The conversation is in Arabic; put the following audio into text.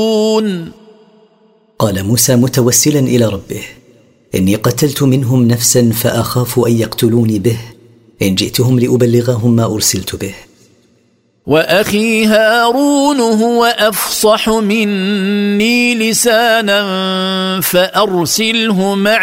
قال موسى متوسلا إلى ربه: إني قتلت منهم نفسا فأخاف أن يقتلوني به إن جئتهم لأبلغهم ما أرسلت به. وأخي هارون هو أفصح مني لسانا فأرسله معي